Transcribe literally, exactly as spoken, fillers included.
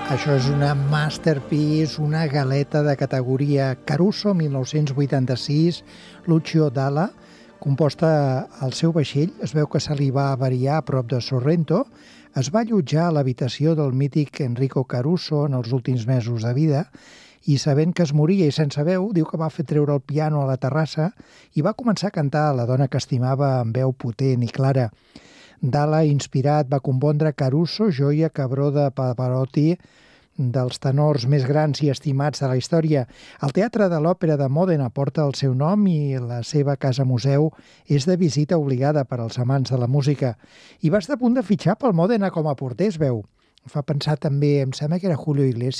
Això és una masterpiece, una galeta de categoria Caruso, mil nou-cents vuitanta-sis, Lucio Dalla, composta al seu vaixell. Es veu que se li va avariar a prop de Sorrento. Es va allotjar a l'habitació del mític Enrico Caruso en els últims mesos de vida i sabent que es moria i sense veu, diu que va fer treure el piano a la terrassa i va començar a cantar a la dona que estimava amb veu potent i clara. Dalla, inspirat, va compondre Caruso, joia cabró de Pavarotti, dels tenors més grans i estimats de la història. El Teatre de l'Òpera de Mòdena porta el seu nom i la seva casa museu és de visita obligada per als amants de la música. I va estar a punt de fitxar pel Mòdena com a porter, es veu. Em fa pensar també, em sembla que era Julio Iglesias,